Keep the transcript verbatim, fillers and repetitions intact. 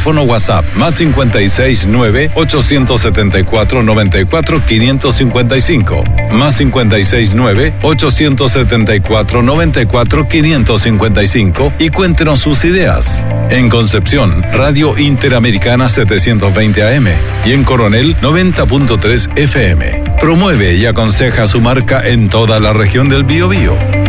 teléfono WhatsApp más cincuenta y seis nueve, ochocientos setenta y cuatro, noventa y cuatro, quinientos cincuenta y cinco, más cincuenta y seis nueve, ochocientos setenta y cuatro, noventa y cuatro, quinientos cincuenta y cinco y cuéntenos sus ideas. En Concepción, Radio Interamericana setecientos veinte A M y en Coronel noventa punto tres F M. Promueve y aconseja su marca en toda la región del Biobío.